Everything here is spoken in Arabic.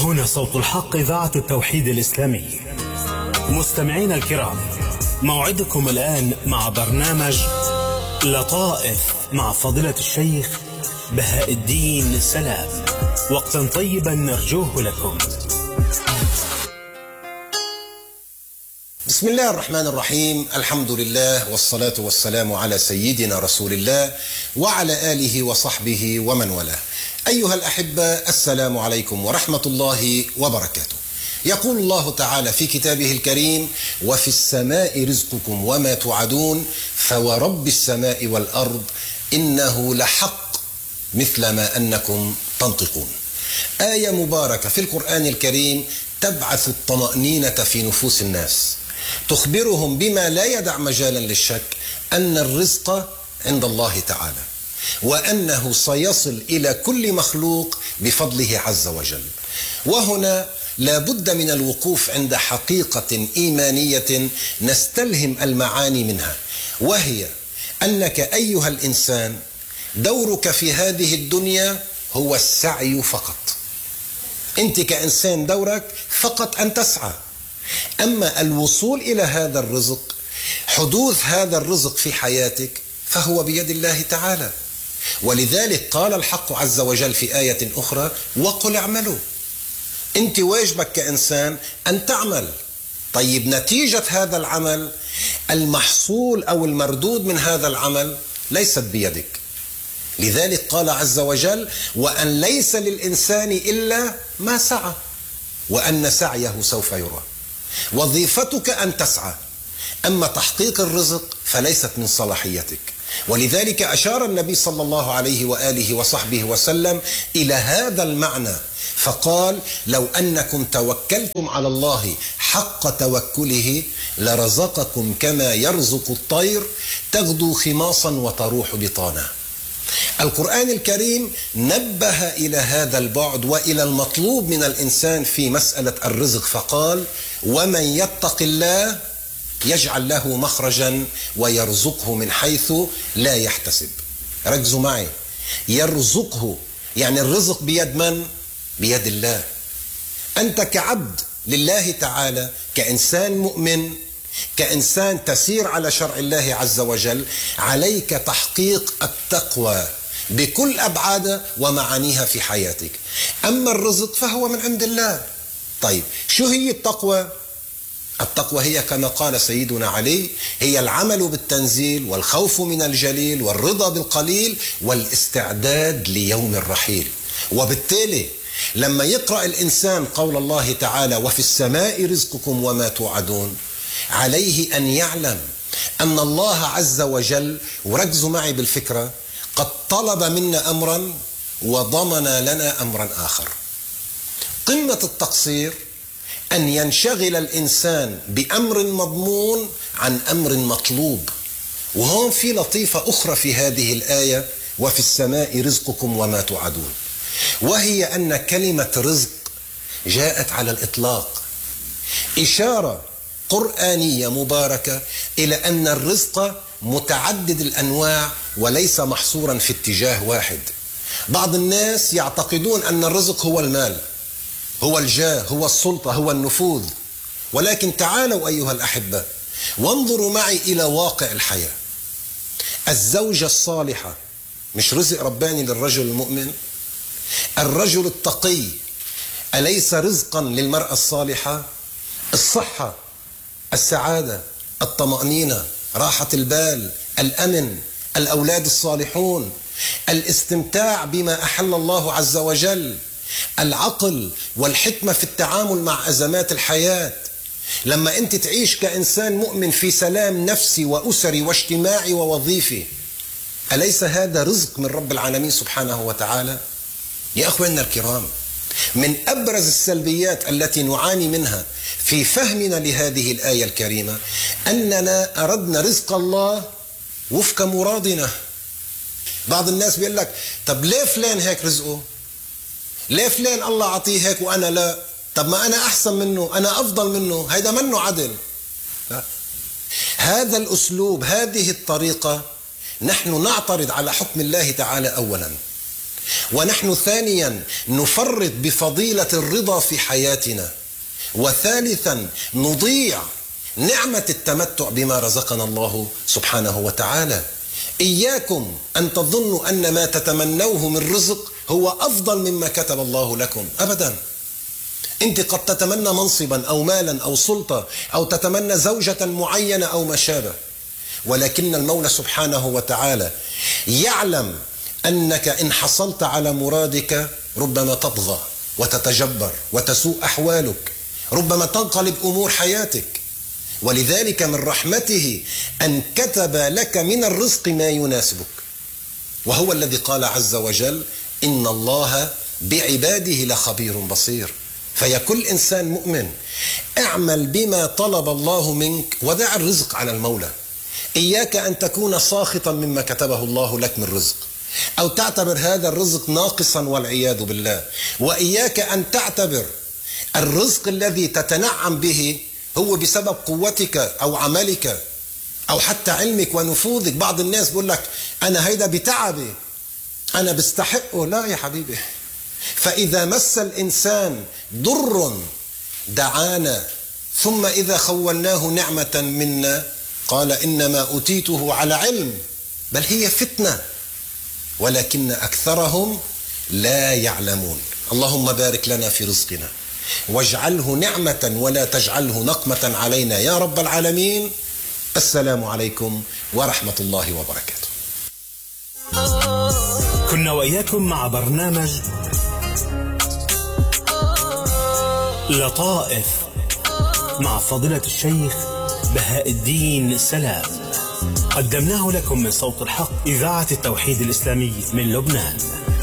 هنا صوت الحق إذاعة التوحيد الإسلامي. مستمعينا الكرام، موعدكم الآن مع برنامج لطائف مع فضيلة الشيخ بهاء الدين سلام. وقتا طيبا نرجوه لكم. بسم الله الرحمن الرحيم. الحمد لله والصلاة والسلام على سيدنا رسول الله وعلى آله وصحبه ومن والاه. أيها الأحبة، السلام عليكم ورحمة الله وبركاته. يقول الله تعالى في كتابه الكريم: وفي السماء رزقكم وما توعدون فورب السماء والأرض إنه لحق مثل ما أنكم تنطقون. آية مباركة في القرآن الكريم تبعث الطمأنينة في نفوس الناس، تخبرهم بما لا يدع مجالا للشك أن الرزق عند الله تعالى، وأنه سيصل إلى كل مخلوق بفضله عز وجل. وهنا لا بد من الوقوف عند حقيقة إيمانية نستلهم المعاني منها، وهي أنك أيها الإنسان دورك في هذه الدنيا هو السعي فقط. أنت كإنسان دورك فقط أن تسعى، أما الوصول إلى هذا الرزق، حدوث هذا الرزق في حياتك، فهو بيد الله تعالى. ولذلك قال الحق عز وجل في آية أخرى: وقل اعملوا. أنت واجبك كإنسان أن تعمل. طيب، نتيجة هذا العمل، المحصول أو المردود من هذا العمل ليست بيدك. لذلك قال عز وجل: وأن ليس للإنسان إلا ما سعى وأن سعيه سوف يرى. وظيفتك أن تسعى، أما تحقيق الرزق فليست من صلاحيتك. ولذلك أشار النبي صلى الله عليه وآله وصحبه وسلم إلى هذا المعنى فقال: لو أنكم توكلتم على الله حق توكله لرزقكم كما يرزق الطير تغدو خماصا وتروح بطانا. القرآن الكريم نبه إلى هذا البعد وإلى المطلوب من الإنسان في مسألة الرزق فقال: ومن يتق الله يجعل له مخرجا ويرزقه من حيث لا يحتسب. ركزوا معي، يرزقه يعني الرزق بيد من؟ بيد الله. أنت كعبد لله تعالى، كإنسان مؤمن، كإنسان تسير على شرع الله عز وجل، عليك تحقيق التقوى بكل أبعادها ومعانيها في حياتك. أما الرزق فهو من عند الله. طيب، شو هي التقوى؟ التقوى هي كما قال سيدنا علي: هي العمل بالتنزيل والخوف من الجليل والرضا بالقليل والاستعداد ليوم الرحيل. وبالتالي لما يقرأ الإنسان قول الله تعالى: وفي السماء رزقكم وما توعدون، عليه أن يعلم أن الله عز وجل، وركزوا معي بالفكرة، قد طلب منا أمرا وضمن لنا أمرا آخر. قمة التقصير أن ينشغل الإنسان بأمر مضمون عن أمر مطلوب. وهون في لطيفة أخرى في هذه الآية: وفي السماء رزقكم وما توعدون، وهي أن كلمة رزق جاءت على الإطلاق، إشارة قرآنية مباركة إلى أن الرزق متعدد الأنواع وليس محصورا في اتجاه واحد. بعض الناس يعتقدون أن الرزق هو المال، هو الجاه، هو السلطة، هو النفوذ. ولكن تعالوا أيها الأحبة وانظروا معي إلى واقع الحياة. الزوجة الصالحة مش رزق رباني للرجل المؤمن؟ الرجل التقي أليس رزقا للمرأة الصالحة؟ الصحة، السعادة، الطمأنينة، راحة البال، الأمن، الأولاد الصالحون، الاستمتاع بما أحل الله عز وجل، العقل والحكمة في التعامل مع أزمات الحياة. لما أنت تعيش كإنسان مؤمن في سلام نفسي وأسري واجتماعي ووظيفي، أليس هذا رزق من رب العالمين سبحانه وتعالى؟ يا أخواننا الكرام، من أبرز السلبيات التي نعاني منها في فهمنا لهذه الآية الكريمة أننا أردنا رزق الله وفق مرادنا. بعض الناس بيقول لك: طب ليه فلان هيك رزقه؟ ليه فلان الله عطيه هيك وأنا لا؟ طب ما أنا أحسن منه، أنا أفضل منه، هيدا منه عدل. لا. هذا الأسلوب، هذه الطريقة، نحن نعترض على حكم الله تعالى أولا، ونحن ثانيا نفرط بفضيلة الرضا في حياتنا، وثالثا نضيع نعمة التمتع بما رزقنا الله سبحانه وتعالى. إياكم أن تظنوا أن ما تتمنوه من رزق هو أفضل مما كتب الله لكم، أبدا. أنت قد تتمنى منصبا أو مالا أو سلطة، أو تتمنى زوجة معينة أو ما شابه، ولكن المولى سبحانه وتعالى يعلم أنك إن حصلت على مرادك ربما تطغى وتتجبر وتسوء أحوالك، ربما تنقلب أمور حياتك. ولذلك من رحمته أن كتب لك من الرزق ما يناسبك، وهو الذي قال عز وجل: إن الله بعباده لخبير بصير. فيا كل إنسان مؤمن، اعمل بما طلب الله منك ودع الرزق على المولى. إياك أن تكون ساخطا مما كتبه الله لك من رزق، أو تعتبر هذا الرزق ناقصا والعياذ بالله. وإياك أن تعتبر الرزق الذي تتنعم به هو بسبب قوتك أو عملك أو حتى علمك ونفوذك. بعض الناس بيقول لك: أنا هيدا بتعبي، أنا بستحقه. لا يا حبيبي، فإذا مس الإنسان ضر دعانا، ثم إذا خولناه نعمة منا قال إنما أوتيته على علم، بل هي فتنة ولكن أكثرهم لا يعلمون. اللهم بارك لنا في رزقنا واجعله نعمة ولا تجعله نقمة علينا يا رب العالمين. السلام عليكم ورحمة الله وبركاته. كنا وإياكم مع برنامج لطائف مع فضيلة الشيخ بهاء الدين سلام، قدمناه لكم من صوت الحق إذاعة التوحيد الإسلامي من لبنان.